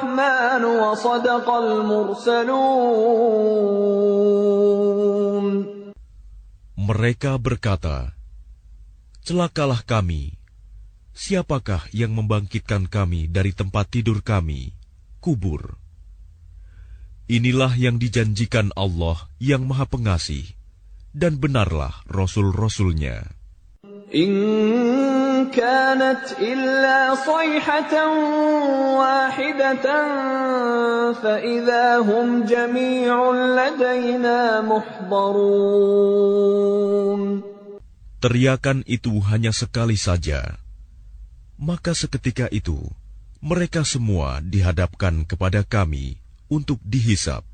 الرحمن وصدق المرسلون. Mereka berkata, celakalah kami. Siapakah yang membangkitkan kami dari tempat tidur kami, kubur? Inilah yang dijanjikan Allah yang Maha Pengasih, dan benarlah Rasul-Rasulnya. In kanat illa sayhatan wahidatan fa idza hum jami'un ladaina muhdarun. Teriakan itu hanya sekali saja, maka seketika itu mereka semua dihadapkan kepada kami untuk dihisab.